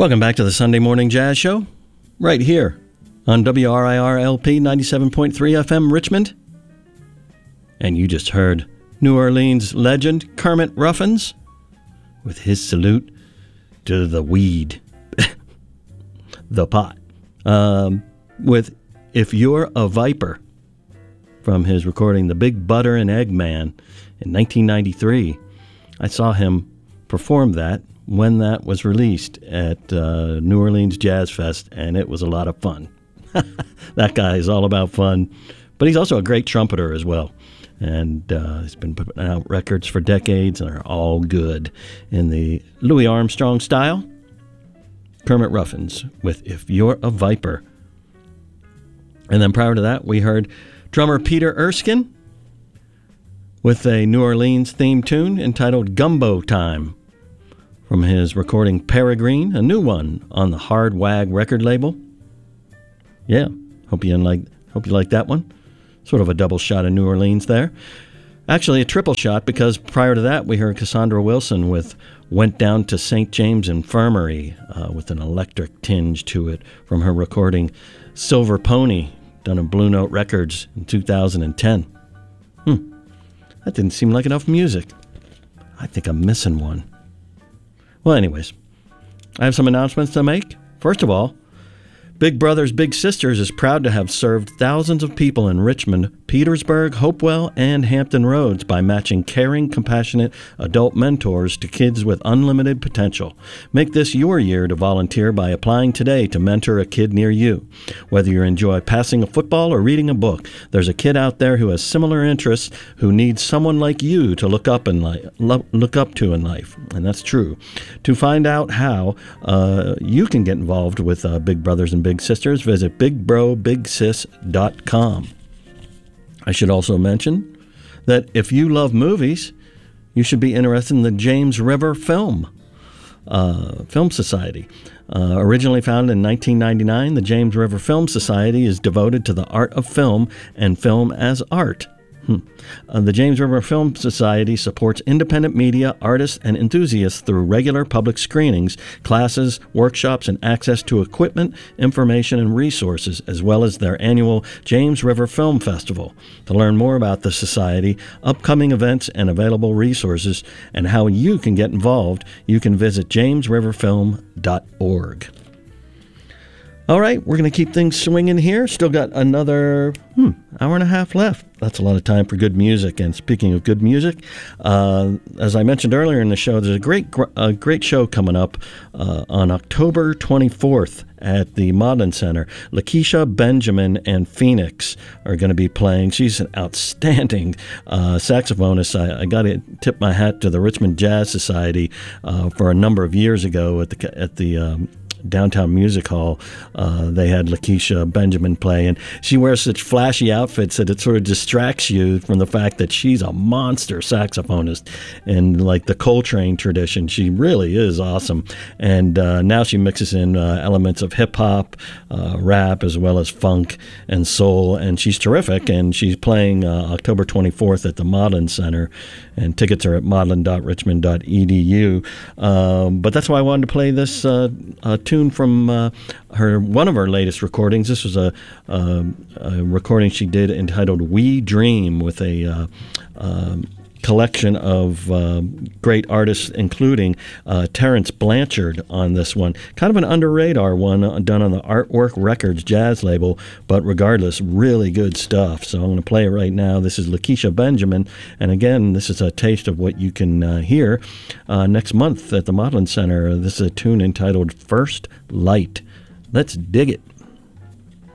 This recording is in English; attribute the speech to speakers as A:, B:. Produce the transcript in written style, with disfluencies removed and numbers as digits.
A: Welcome back to the Sunday Morning Jazz Show, right here on WRIR-LP 97.3 FM Richmond. And you just heard New Orleans legend Kermit Ruffins with his salute to the weed, the pot, with If You're a Viper from his recording The Big Butter and Egg Man in 1993. I saw him perform that when that was released at New Orleans Jazz Fest, and it was a lot of fun. That guy is all about fun, but he's also a great trumpeter as well. And he's been putting out records for decades, and are all good in the Louis Armstrong style. Kermit Ruffins with If You're a Viper. And then prior to that, we heard drummer Peter Erskine with a New Orleans theme tune entitled Gumbo Time from his recording Peregrine, a new one on the Hard Wag record label. Yeah, hope you like that one. Sort of a double shot of New Orleans there. Actually, a triple shot, because prior to that, we heard Cassandra Wilson with Went Down to St. James Infirmary with an electric tinge to it from her recording Silver Pony, done on Blue Note Records in 2010. That didn't seem like enough music. I think I'm missing one. Well, anyways, I have some announcements to make. First of all, Big Brothers Big Sisters is proud to have served thousands of people in Richmond, Petersburg, Hopewell, and Hampton Roads by matching caring, compassionate adult mentors to kids with unlimited potential. Make this your year to volunteer by applying today to mentor a kid near you. Whether you enjoy passing a football or reading a book, there's a kid out there who has similar interests who needs someone like you to look up to in life, and that's true. To find out how you can get involved with Big Brothers and Big Sisters, visit BigBroBigSis.com. I should also mention that if you love movies, you should be interested in the James River Film Society. Originally founded in 1999, the James River Film Society is devoted to the art of film and film as art. The James River Film Society supports independent media, artists, and enthusiasts through regular public screenings, classes, workshops, and access to equipment, information, and resources, as well as their annual James River Film Festival. To learn more about the Society, upcoming events, and available resources, and how you can get involved, you can visit jamesriverfilm.org. All right, we're going to keep things swinging here. Still got another hour and a half left. That's a lot of time for good music. And speaking of good music, as I mentioned earlier in the show, there's a great show coming up on October 24th at the Modlin Center. Lakeisha Benjamin and Phoenix are going to be playing. She's an outstanding saxophonist. I got to tip my hat to the Richmond Jazz Society for a number of years ago at the Downtown Music Hall. They had Lakeisha Benjamin play, and she wears such flashy outfits that it sort of distracts you from the fact that she's a monster saxophonist. And like the Coltrane tradition, she really is awesome. And now she mixes in elements of hip-hop, rap, as well as funk and soul, and she's terrific. And she's playing October 24th at the Modlin Center, and tickets are at modlin.richmond.edu. But that's why I wanted to play this tune from one of her latest recordings. This was a recording she did entitled We Dream, with a collection of great artists, including Terrence Blanchard on this one. Kind of an under-radar one done on the Artwork Records jazz label, but regardless, really good stuff. So I'm going to play it right now. This is Lakeisha Benjamin, and again, this is a taste of what you can hear next month at the Modlin Center. This is a tune entitled First Light. Let's dig it.